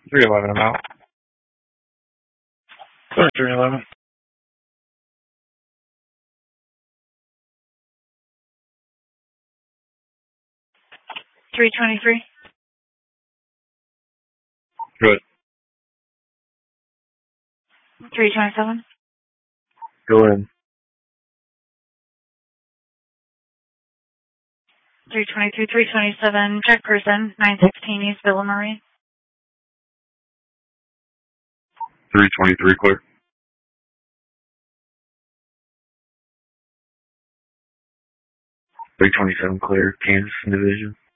311 amount. 311. $323. Good. $327. Go in. $323. $327. Check person. 916 East Villa Marie. 323 clear. 327 clear. Kansas Division.